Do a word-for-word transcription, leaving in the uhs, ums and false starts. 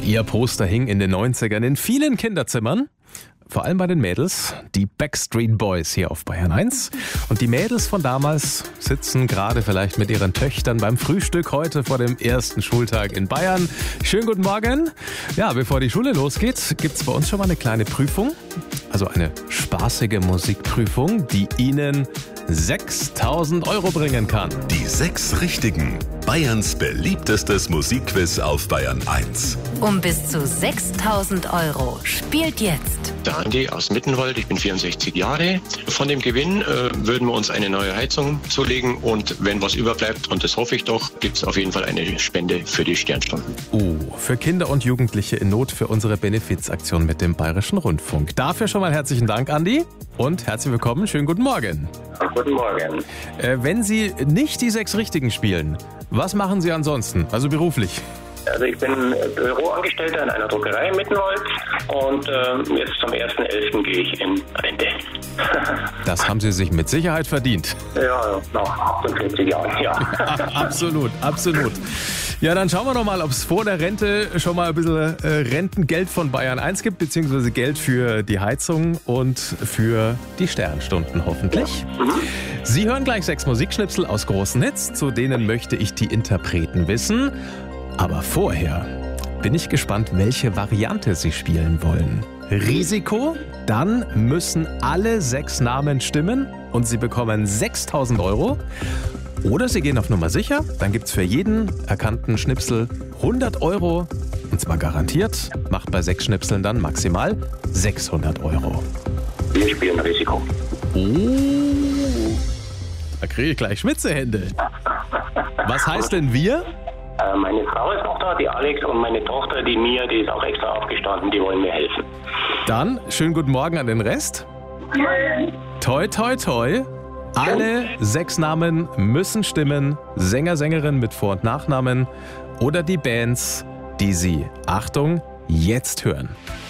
Ihr Poster hing in den neunzigern in vielen Kinderzimmern. Vor allem bei den Mädels, die Backstreet Boys hier auf Bayern eins. Und die Mädels von damals sitzen gerade vielleicht mit ihren Töchtern beim Frühstück heute vor dem ersten Schultag in Bayern. Schönen guten Morgen. Ja, bevor die Schule losgeht, gibt's bei uns schon mal eine kleine Prüfung. Also eine spaßige Musikprüfung, die Ihnen sechstausend Euro bringen kann. Die sechs Richtigen. Bayerns beliebtestes Musikquiz auf Bayern eins. Um bis zu sechstausend Euro. Spielt jetzt. Der Andi aus Mittenwald, ich bin vierundsechzig Jahre. Von dem Gewinn äh, würden wir uns eine neue Heizung zulegen und wenn was überbleibt, und das hoffe ich doch, gibt es auf jeden Fall eine Spende für die Sternstunden. Oh, für Kinder und Jugendliche in Not für unsere Benefizaktion mit dem Bayerischen Rundfunk. Dafür schon mal herzlichen Dank, Andi, und herzlich willkommen. Schönen guten Morgen. Guten Morgen. Äh, wenn Sie nicht die sechs Richtigen spielen, was machen Sie ansonsten, also beruflich? Also ich bin Büroangestellter in einer Druckerei in Mittenwald und äh, jetzt zum ersten elften gehe ich in Rente. Das haben Sie sich mit Sicherheit verdient. Ja, nach achtundvierzig Jahren, ja. Absolut, absolut. Ja, dann schauen wir doch mal, ob es vor der Rente schon mal ein bisschen äh, Rentengeld von Bayern eins gibt, beziehungsweise Geld für die Heizung und für die Sternstunden hoffentlich. Mhm. Sie hören gleich sechs Musikschnipsel aus großen Hits, zu denen möchte ich die Interpreten wissen. Aber vorher bin ich gespannt, welche Variante Sie spielen wollen. Risiko, dann müssen alle sechs Namen stimmen und Sie bekommen sechstausend Euro. Oder Sie gehen auf Nummer sicher, dann gibt's für jeden erkannten Schnipsel hundert Euro. Und zwar garantiert, macht bei sechs Schnipseln dann maximal sechshundert Euro. Wir spielen Risiko. Oh, da kriege ich gleich Schwitzehände. Was heißt denn wir? Meine Frau ist noch da, die Alex, und meine Tochter, die Mia, die ist auch extra aufgestanden, die wollen mir helfen. Dann schönen guten Morgen an den Rest. Toi, toi, toi. Alle sechs Namen müssen stimmen. Sänger, Sängerin mit Vor- und Nachnamen oder die Bands, die Sie, Achtung, jetzt hören.